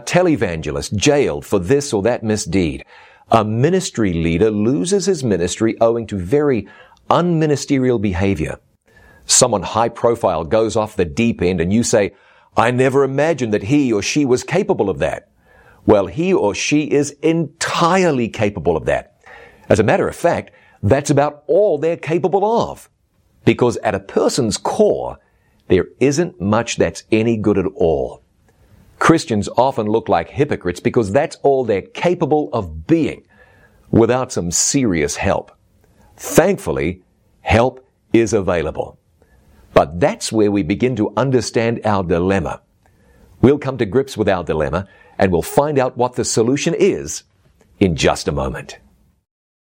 televangelist jailed for this or that misdeed. A ministry leader loses his ministry owing to very unministerial behavior. Someone high profile goes off the deep end and you say, I never imagined that he or she was capable of that. Well, he or she is entirely capable of that. As a matter of fact, that's about all they're capable of. Because at a person's core, there isn't much that's any good at all. Christians often look like hypocrites because that's all they're capable of being, without some serious help. Thankfully, help is available. But that's where we begin to understand our dilemma. We'll come to grips with our dilemma, and we'll find out what the solution is in just a moment.